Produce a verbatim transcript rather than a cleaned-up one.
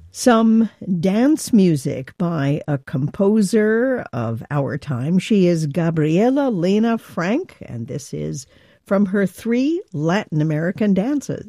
Some dance music by a composer of our time. She is Gabriela Lena Frank, and this is from her three Latin American dances.